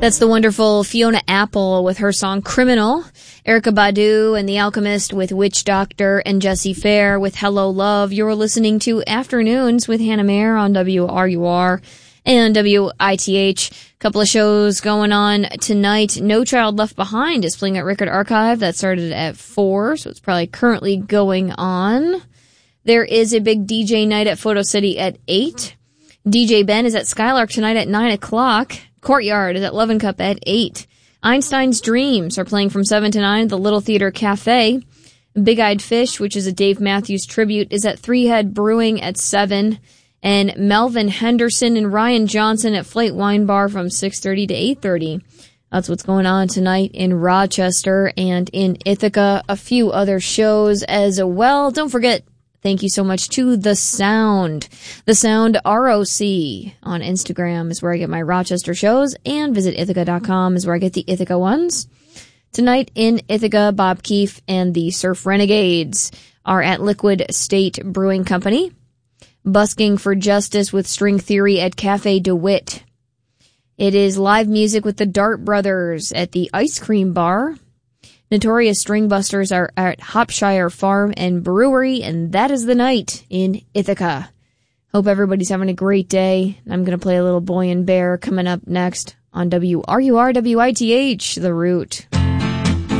That's the wonderful Fiona Apple with her song Criminal. Erykah Badu and The Alchemist with Witch Doctor, and Jessie Fair with Hello Love. You're listening to Afternoons with Hannah Mayer on WRUR and WITH. Couple of shows going on tonight. No Child Left Behind is playing at Rickard Archive. That started at 4, so it's probably currently going on. There is a big DJ night at Photo City at 8. DJ Ben is at Skylark tonight at 9 o'clock. Courtyard is at Love and Cup at 8. Einstein's Dreams are playing from 7 to 9 at the Little Theater Cafe. Big Eyed Fish, which is a Dave Matthews tribute, is at Three Head Brewing at 7. And Melvin Henderson and Ryan Johnson at Flight Wine Bar from 6:30 to 8:30. That's what's going on tonight in Rochester and in Ithaca. A few other shows as well. Don't forget, thank you so much to The Sound. The Sound ROC on Instagram is where I get my Rochester shows, and visit Ithaca.com is where I get the Ithaca ones. Tonight in Ithaca, Bob Keefe and the Surf Renegades are at Liquid State Brewing Company. Busking for Justice with String Theory at Cafe DeWitt. It is live music with the Dart Brothers at the Ice Cream Bar. Notorious String Busters are at Hopshire Farm and Brewery, and that is the night in Ithaca. Hope everybody's having a great day. I'm going to play a little Boy and Bear coming up next on WRUR WITH, The Root.